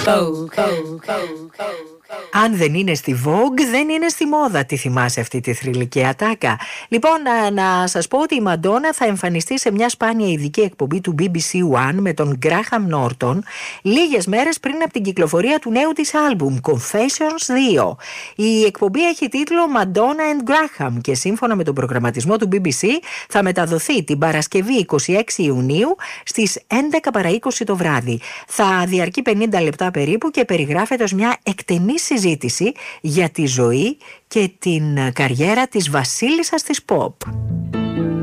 Αν δεν είναι στη Vogue, δεν είναι στη μόδα. Τι θυμάσαι αυτή τη θρυλική ατάκα? Λοιπόν, να σας πω ότι η Μαντόνα θα εμφανιστεί σε μια σπάνια ειδική εκπομπή του BBC One με τον Γκράχαμ Νόρτον λίγες μέρες πριν από την κυκλοφορία του νέου της άλμπουμ Confessions 2. Η εκπομπή έχει τίτλο Madonna and Graham και σύμφωνα με τον προγραμματισμό του BBC θα μεταδοθεί την Παρασκευή 26 Ιουνίου στις 11 παρά 20 το βράδυ. Θα διαρκεί 50 λεπτά περίπου και περιγράφεται ως μια εκτενή συζήτηση για τη ζωή και την καριέρα της βασίλισσας της pop.